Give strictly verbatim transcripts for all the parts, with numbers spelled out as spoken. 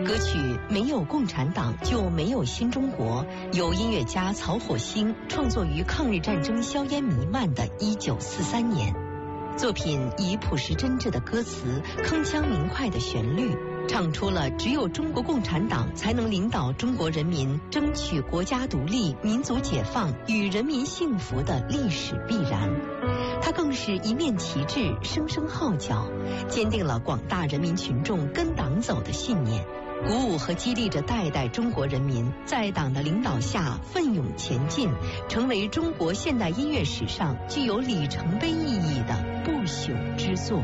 歌曲《没有共产党就没有新中国》由音乐家曹火星创作于抗日战争硝烟弥漫的一九四三年。作品以朴实真挚的歌词、铿锵明快的旋律，唱出了只有中国共产党才能领导中国人民争取国家独立、民族解放与人民幸福的历史必然。它更是一面旗帜，声声号角，坚定了广大人民群众跟党走的信念，鼓舞和激励着代代中国人民在党的领导下奋勇前进，成为中国现代音乐史上具有里程碑意义的不朽之作。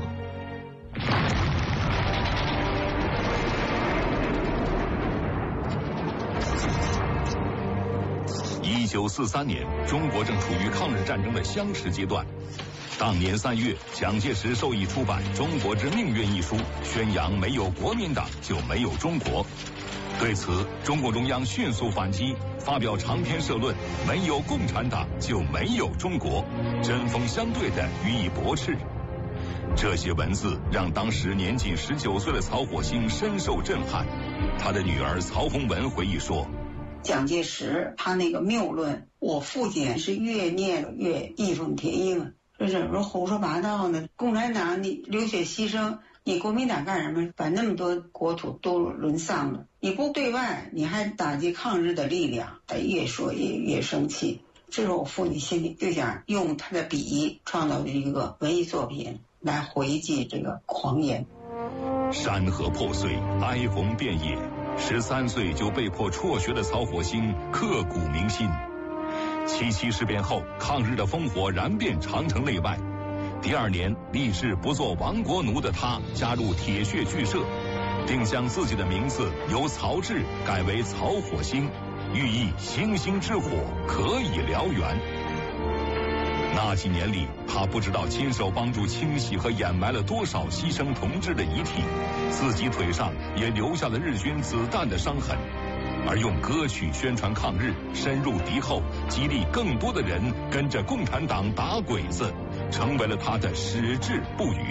一九四三年，中国正处于抗日战争的相持阶段。当年三月，蒋介石授意出版《中国之命运》一书，宣扬没有国民党就没有中国。对此，中共中央迅速反击，发表长篇社论，没有共产党就没有中国，针锋相对地予以驳斥。这些文字让当时年仅十九岁的曹火星深受震撼。他的女儿曹洪文回忆说， 蒋介石他那个谬论，我父亲是越念越义愤填膺，这怎么胡说八道呢？共产党你流血牺牲，你国民党干什么？把那么多国土都沦丧了，你不对外，你还打击抗日的力量，他越说越越生气。这时候我父亲心里就想用他的笔创造一个文艺作品来回击这个狂言。 山河破碎，哀鸿遍野，十三岁就被迫辍学的曹火星刻骨铭心。七七事变后，抗日的烽火燃遍长城内外。第二年，立志不做亡国奴的他加入铁血剧社，并将自己的名字由曹志改为曹火星，寓意星星之火可以燎原。那几年里，他不知道亲手帮助清洗和掩埋了多少牺牲同志的遗体，自己腿上也留下了日军子弹的伤痕。而用歌曲宣传抗日，深入敌后，激励更多的人跟着共产党打鬼子，成为了他的矢志不渝。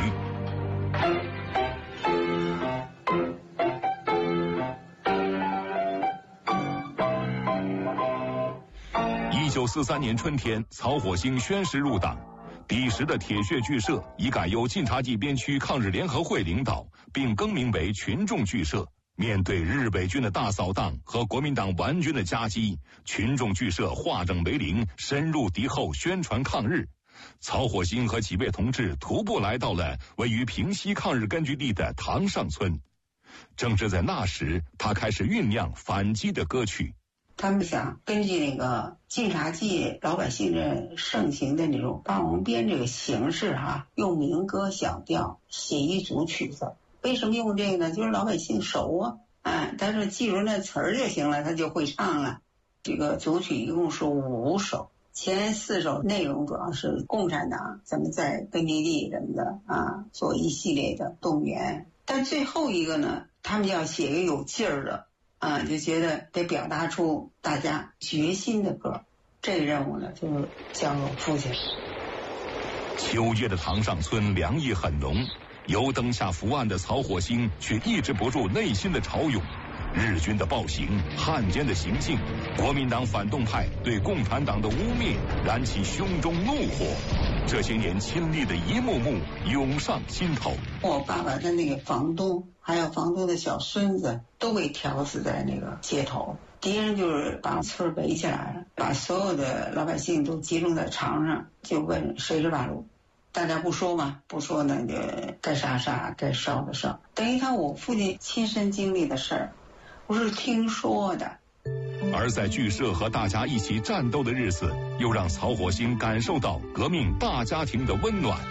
一九四三年春天，曹火星宣誓入党。彼时的铁血剧社已改由晋察冀边区抗日联合会领导，并更名为群众剧社。面对日伪军的大扫荡和国民党顽军的夹击，群众剧社化整为零，深入敌后宣传抗日。曹火星和几位同志徒步来到了位于平西抗日根据地的塘上村。正是在那时，他开始酝酿反击的歌曲。 他们想根据那个晋察冀老百姓的盛行的那种霸王鞭这个形式哈、啊，用民歌小调写一组曲子。为什么用这个呢？就是老百姓熟啊，哎，但是记住那词儿就行了，他就会唱了。这个组曲一共是五首，前四首内容主要是共产党咱们在根据地什么的啊，做一系列的动员。但最后一个呢，他们要写一个有劲儿的啊，就觉得得表达出大家决心的歌。这个任务呢，就是交给我父亲。 秋夜的塘上村凉意很浓。油灯下伏案的曹火星却抑制不住内心的潮涌，日军的暴行、汉奸的行径、国民党反动派对共产党的污蔑，燃起胸中怒火。这些年亲历的一幕幕涌上心头。 我爸爸的那个房东，还有房东的小孙子，都被挑死在那个街头。敌人就是把村围起来了，把所有的老百姓都集中在场上，就问谁是八路。大家不说嘛，不说呢，就该杀杀，该烧的烧。等于看我父亲亲身经历的事儿，不是听说的。 而在剧社和大家一起战斗的日子，又让曹火星感受到革命大家庭的温暖。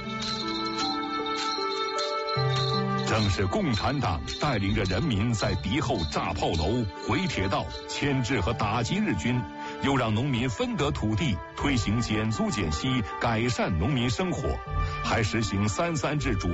正是共产党带领着人民在敌后炸炮楼、毁铁道，牵制和打击日军，又让农民分得土地，推行减租减息，改善农民生活，还实行三三制主